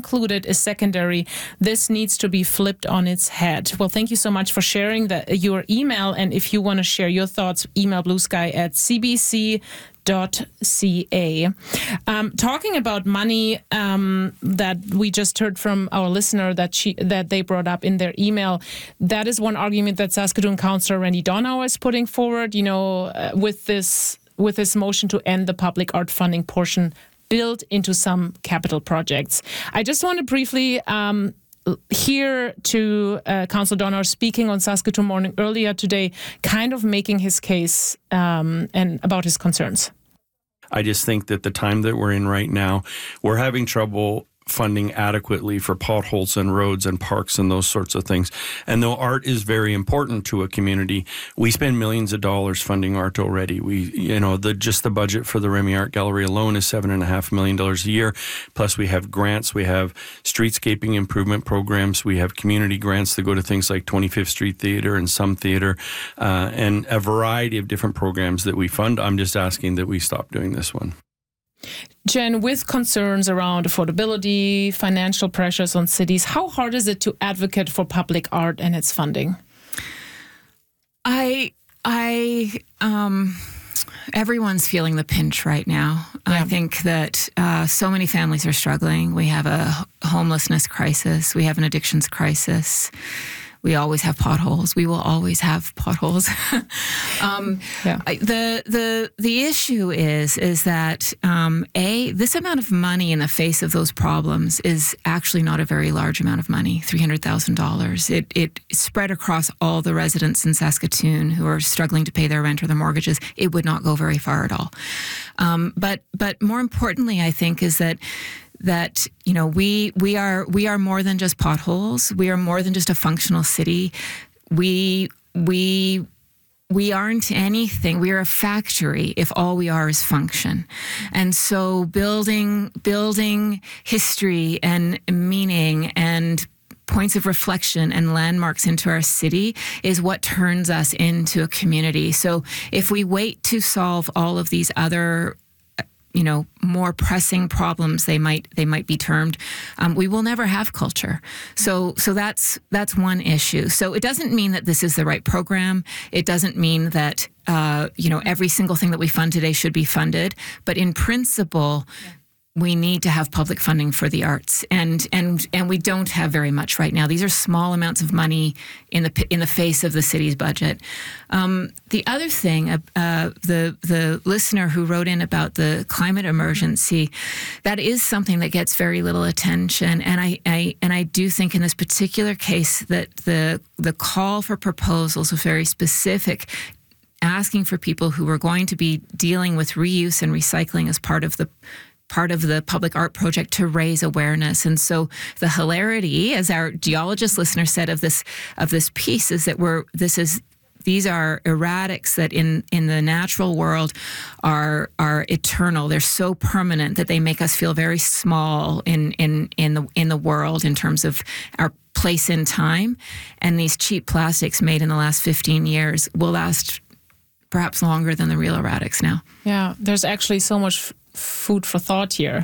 included is secondary. This needs to be flipped on its head. Well, thank you so much for sharing your email. And if you want to share your thoughts, email bluesky@cbc.ca. Talking about money that we just heard from our listener that they brought up in their email, that is one argument that Saskatoon Councillor Randy Donauer is putting forward, with this motion to end the public art funding portion built into some capital projects. I just want to briefly hear to Councillor Donauer speaking on Saskatoon Morning earlier today, kind of making his case and about his concerns. I just think that the time that we're in right now, we're having trouble funding adequately for potholes and roads and parks and those sorts of things. And though art is very important to a community, we spend millions of dollars funding art already. The budget for the Remy Art Gallery alone is $7.5 million a year. Plus we have grants, we have streetscaping improvement programs, we have community grants that go to things like 25th Street Theatre and Some Theatre, and a variety of different programs that we fund. I'm just asking that we stop doing this one. Jen, with concerns around affordability, financial pressures on cities, how hard is it to advocate for public art and its funding? Everyone's feeling the pinch right now. Yeah. I think that so many families are struggling. We have a homelessness crisis. We have an addictions crisis. We always have potholes. We will always have potholes. The issue is that this amount of money in the face of those problems is actually not a very large amount of money, $300,000. It spread across all the residents in Saskatoon who are struggling to pay their rent or their mortgages. It would not go very far at all. But more importantly, I think, is that we are more than just potholes. We are more than just a functional city. We aren't anything. We are a factory if all we are is function. And so building history and meaning and points of reflection and landmarks into our city is what turns us into a community. So if we wait to solve all of these other more pressing problems, they might be termed, we will never have culture. So that's one issue. So it doesn't mean that this is the right program. It doesn't mean that every single thing that we fund today should be funded. But in principle, we need to have public funding for the arts, and we don't have very much right now. These are small amounts of money in the face of the city's budget. The other thing, the listener who wrote in about the climate emergency, that is something that gets very little attention, and I do think in this particular case that the call for proposals was very specific, asking for people who were going to be dealing with reuse and recycling as part of the public art project to raise awareness. And so the hilarity, as our geologist listener said of this piece, is that these are erratics that in the natural world are eternal. They're so permanent that they make us feel very small in the world in terms of our place in time. And these cheap plastics made in the last 15 years will last perhaps longer than the real erratics now. Yeah, there's actually so much food for thought here.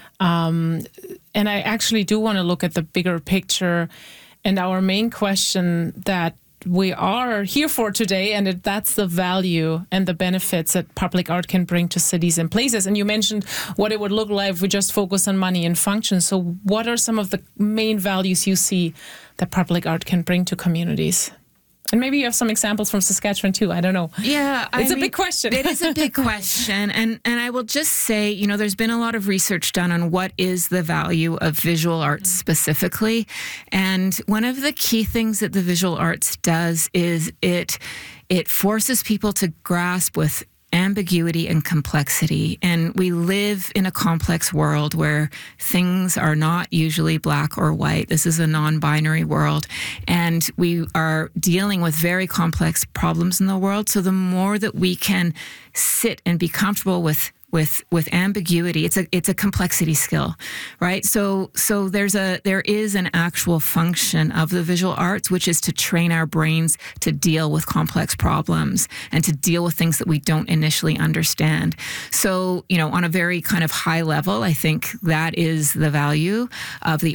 And I actually do want to look at the bigger picture and our main question that we are here for today, and that's the value and the benefits that public art can bring to cities and places. And you mentioned what it would look like if we just focus on money and function. So what are some of the main values you see that public art can bring to communities? And maybe you have some examples from Saskatchewan too. I don't know. Yeah, it's a big question. It is a big question. And I will just say, there's been a lot of research done on what is the value of visual arts specifically. And one of the key things that the visual arts does is it forces people to grasp with ambiguity and complexity. And we live in a complex world where things are not usually black or white. This is a non-binary world. And we are dealing with very complex problems in the world. So the more that we can sit and be comfortable with ambiguity, it's a complexity skill, right? So there is an actual function of the visual arts, which is to train our brains to deal with complex problems and to deal with things that we don't initially understand. So, on a very kind of high level, I think that is the value of the